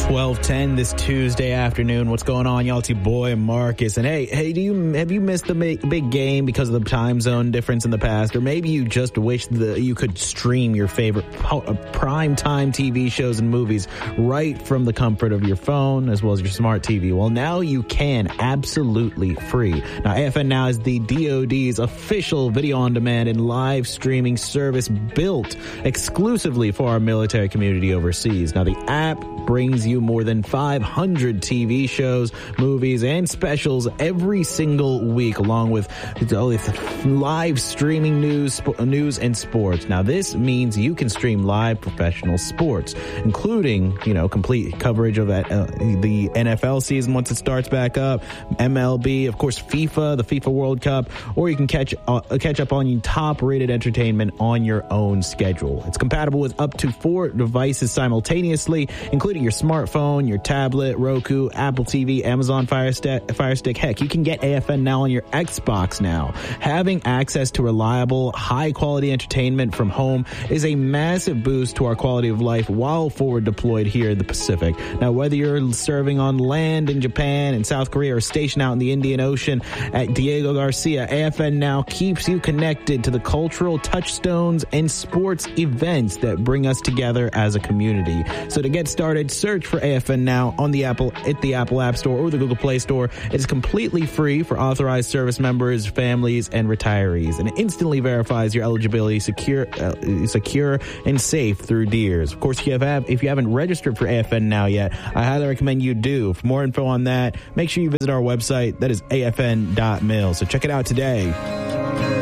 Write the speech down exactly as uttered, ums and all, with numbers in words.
twelve ten this Tuesday afternoon. What's going on, y'all? It's your boy Marcus. And hey, hey, do you have you missed the big, big game because of the time zone difference in the past, or maybe you just wish that you could stream your favorite po- prime time T V shows and movies right from the comfort of your phone as well as your smart T V? Well, now you can, absolutely free. Now, A F N Now is the D O D's official video on demand and live streaming service built exclusively for our military community overseas. Now, the app brings you more than five hundred T V shows, movies, and specials every single week, along with live streaming news, news and sports. Now, this means you can stream live professional sports, including, you know, complete coverage of that, uh, the N F L season once it starts back up, M L B, of course, FIFA, the FIFA World Cup, or you can catch uh, catch up on top-rated entertainment on your own schedule. It's compatible with up to four devices simultaneously, including your smartphone, your tablet, Roku, Apple T V, Amazon Fire Stick, Fire Stick. Heck, you can get A F N Now on your Xbox now. Having access to reliable, high-quality entertainment from home is a massive boost to our quality of life while forward deployed here in the Pacific. Now, whether you're serving on land in Japan and South Korea or stationed out in the Indian Ocean at Diego Garcia, A F N Now keeps you connected to the cultural touchstones and sports events that bring us together as a community. So to get started, search for A F N Now on the Apple, at the Apple App Store or the Google Play Store. It's completely free for authorized service members, families, and retirees, and it instantly verifies your eligibility, secure, uh, secure and safe through D E E R S. Of course, if you, have, if you haven't registered for A F N Now yet, I highly recommend you do. For more info on that, make sure you visit our website. That is A F N dot mil. So check it out today.